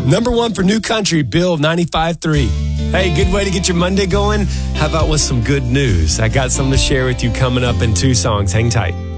Number one for New Country, Bill 95.3. Hey, good way to get your Monday going? How about with some good news? I got something to share with you coming up in 2 songs. Hang tight.